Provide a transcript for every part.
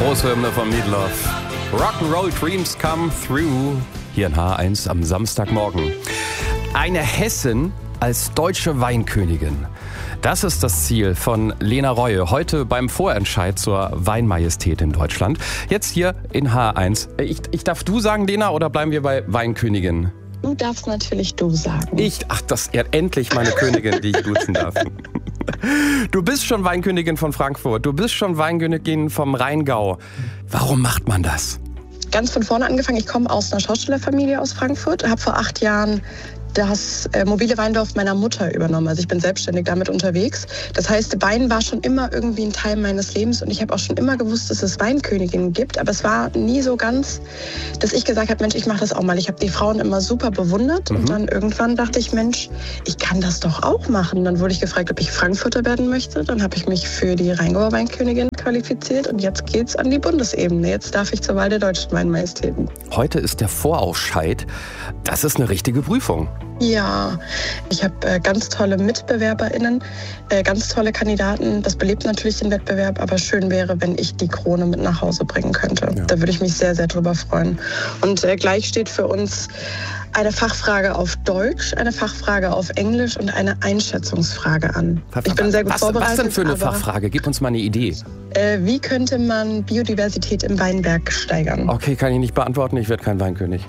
große Hymne von Meatloaf. Rock'n'Roll Dreams Come Through. Hier in H1 am Samstagmorgen. Eine Hessin als deutsche Weinkönigin. Das ist das Ziel von Lena Reue heute beim Vorentscheid zur Weinmajestät in Deutschland. Jetzt hier in H1. Ich darf du sagen, Lena, oder bleiben wir bei Weinkönigin? Du darfst natürlich du sagen. Das ist endlich meine Königin, die ich duzen darf. Du bist schon Weinkönigin von Frankfurt, du bist schon Weinkönigin vom Rheingau. Warum macht man das? Ganz von vorne angefangen. Ich komme aus einer Schauspielerfamilie aus Frankfurt, habe vor 8 Jahren das mobile Weindorf meiner Mutter übernommen. Also ich bin selbstständig damit unterwegs. Das heißt, Wein war schon immer irgendwie ein Teil meines Lebens und ich habe auch schon immer gewusst, dass es Weinköniginnen gibt. Aber es war nie so ganz, dass ich gesagt habe, Mensch, ich mache das auch mal. Ich habe die Frauen immer super bewundert und dann irgendwann dachte ich, Mensch, ich kann das doch auch machen. Dann wurde ich gefragt, ob ich Frankfurter werden möchte. Dann habe ich mich für die Rheingauer Weinkönigin qualifiziert und jetzt geht's an die Bundesebene. Jetzt darf ich zur Wahl der deutschen Weinmajestäten. Heute ist der Vorausscheid. Das ist eine richtige Prüfung. Ja, ich habe ganz tolle MitbewerberInnen, ganz tolle Kandidaten. Das belebt natürlich den Wettbewerb, aber schön wäre, wenn ich die Krone mit nach Hause bringen könnte. Ja. Da würde ich mich sehr, sehr drüber freuen. Und gleich steht für uns eine Fachfrage auf Deutsch, eine Fachfrage auf Englisch und eine Einschätzungsfrage an. Ich bin sehr gut vorbereitet. Was denn für eine Fachfrage? Gib uns mal eine Idee. Wie könnte man Biodiversität im Weinberg steigern? Okay, kann ich nicht beantworten. Ich werde kein Weinkönig.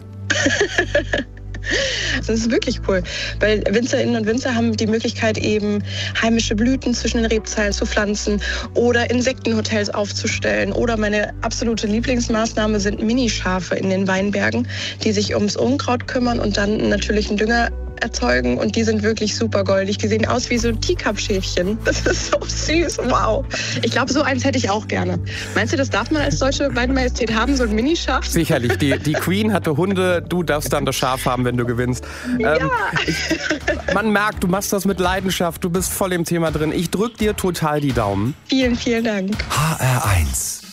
Das ist wirklich cool, weil Winzerinnen und Winzer haben die Möglichkeit, eben heimische Blüten zwischen den Rebzeilen zu pflanzen oder Insektenhotels aufzustellen. Oder meine absolute Lieblingsmaßnahme sind Minischafe in den Weinbergen, die sich ums Unkraut kümmern und dann natürlich einen Dünger erzeugen. Und die sind wirklich super goldig. Die sehen aus wie so Teacup-Schäfchen. Das ist so süß. Wow. Ich glaube, so eins hätte ich auch gerne. Meinst du, das darf man als deutsche Weinmajestät haben, so ein Minischaf? Sicherlich. Die Queen hatte Hunde. Du darfst dann das Schaf haben, wenn du gewinnst. Ja. Man merkt, du machst das mit Leidenschaft. Du bist voll im Thema drin. Ich drück dir total die Daumen. Vielen, vielen Dank. HR1